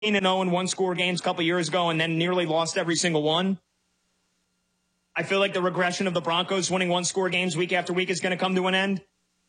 0 in one-score games a couple years ago and then nearly lost every single one. I feel like the regression of the Broncos winning one-score games week after week is going to come to an end.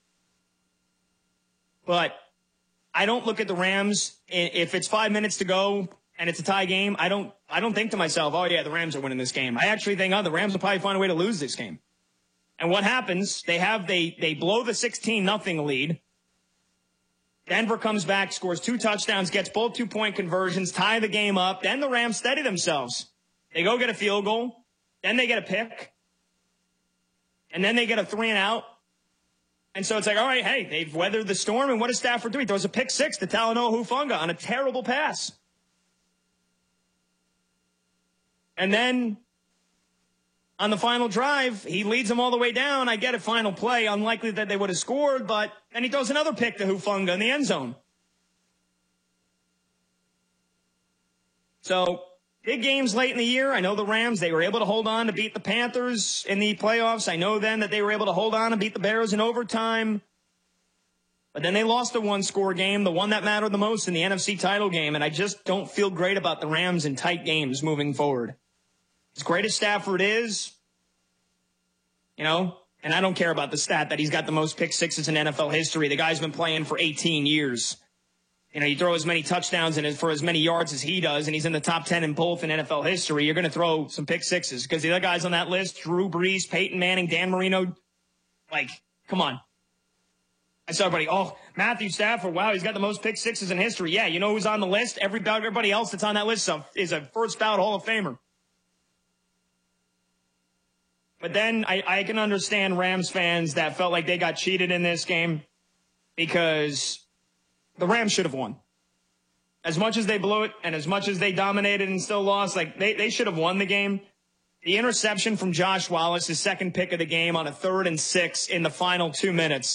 But I don't look at the Rams. If it's 5 minutes to go and it's a tie game, I don't think to myself, oh, yeah, the Rams are winning this game. I actually think, oh, the Rams will probably find a way to lose this game. And what happens, they blow the 16-0 lead. Denver comes back, scores 2 touchdowns, gets both 2-point conversions, tie the game up. Then the Rams steady themselves. They go get a field goal. Then they get a pick. And then they get a 3-and-out. And so it's like, all right, hey, they've weathered the storm. And what does Stafford do? He throws a pick 6 to Talanoa Hufanga on a terrible pass. And then on the final drive, he leads them all the way down. I get a final play. Unlikely that they would have scored, but then he throws another pick to Hufanga in the end zone. So, big games late in the year. I know the Rams, they were able to hold on to beat the Panthers in the playoffs. I know then that they were able to hold on and beat the Bears in overtime. But then they lost a one-score game, the one that mattered the most in the NFC title game, and I just don't feel great about the Rams in tight games moving forward. As great as Stafford is, and I don't care about the stat that he's got the most pick sixes in NFL history. The guy's been playing for 18 years. You throw as many touchdowns and for as many yards as he does, and he's in the top 10 in both in NFL history. You're going to throw some pick sixes because the other guys on that list, Drew Brees, Peyton Manning, Dan Marino, come on. I saw everybody, Matthew Stafford, wow, he's got the most pick sixes in history. Yeah, you know who's on the list? Everybody else that's on that list is a first ballot Hall of Famer. But then I can understand Rams fans that felt like they got cheated in this game because the Rams should have won. As much as they blew it and as much as they dominated and still lost, they should have won the game. The interception from Josh Wallace, his second pick of the game on a 3rd and 6 in the final 2 minutes.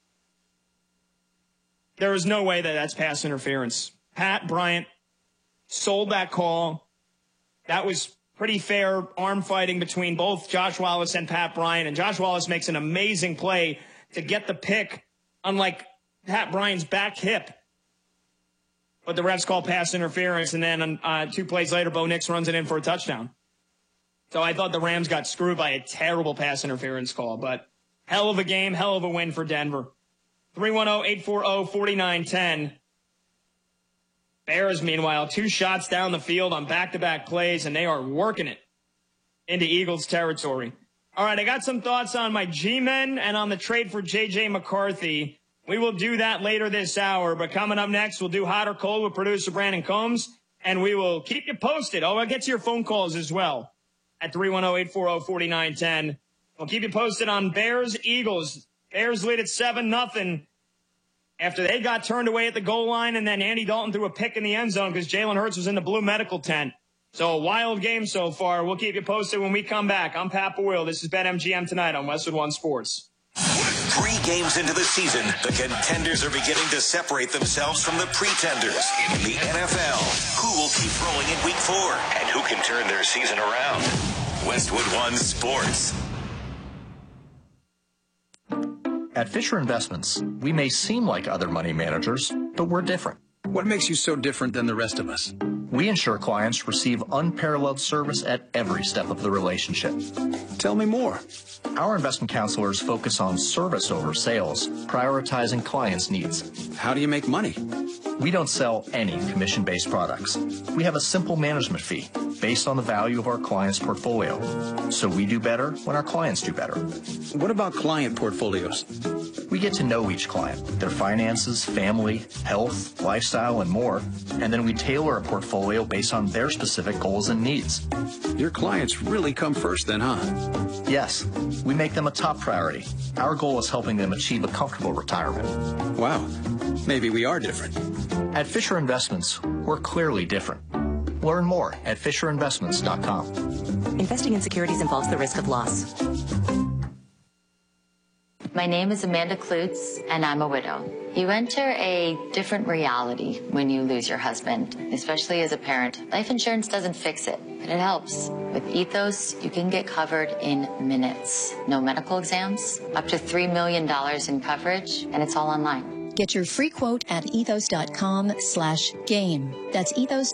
There is no way that that's pass interference. Pat Bryant sold that call. That was pretty fair arm fighting between both Josh Wallace and Pat Bryant. And Josh Wallace makes an amazing play to get the pick, unlike Pat Bryant's back hip. But the refs call pass interference, and then 2 plays later, Bo Nix runs it in for a touchdown. So I thought the Rams got screwed by a terrible pass interference call. But hell of a game, hell of a win for Denver. 310-840-4910. Bears, meanwhile, 2 shots down the field on back-to-back plays, and they are working it into Eagles territory. All right, I got some thoughts on my G-Men and on the trade for J.J. McCarthy. We will do that later this hour, but coming up next, we'll do Hot or Cold with producer Brandon Combs, and we will keep you posted. I'll get to your phone calls as well at 310-840-4910. We'll keep you posted on Bears-Eagles. Bears lead at 7-0. After they got turned away at the goal line, and then Andy Dalton threw a pick in the end zone because Jalen Hurts was in the blue medical tent. So a wild game so far. We'll keep you posted when we come back. I'm Pat Boyle. This is BetMGM Tonight on Westwood One Sports. 3 games into the season, the contenders are beginning to separate themselves from the pretenders. In the NFL, who will keep rolling in week 4? And who can turn their season around? Westwood One Sports. At Fisher Investments, we may seem like other money managers, but we're different. What makes you so different than the rest of us? We ensure clients receive unparalleled service at every step of the relationship. Tell me more. Our investment counselors focus on service over sales, prioritizing clients' needs. How do you make money? We don't sell any commission-based products. We have a simple management fee based on the value of our client's portfolio. So we do better when our clients do better. What about client portfolios? We get to know each client, their finances, family, health, lifestyle, and more, and then we tailor a portfolio based on their specific goals and needs. Your clients really come first then, huh? Yes, we make them a top priority. Our goal is helping them achieve a comfortable retirement. Wow, maybe we are different. At Fisher Investments, we're clearly different. Learn more at FisherInvestments.com. Investing in securities involves the risk of loss. My name is Amanda Klutz, and I'm a widow. You enter a different reality when you lose your husband, especially as a parent. Life insurance doesn't fix it, but it helps. With Ethos, you can get covered in minutes. No medical exams, up to $3 million in coverage, and it's all online. Get your free quote at ethos.com/game. That's ethos.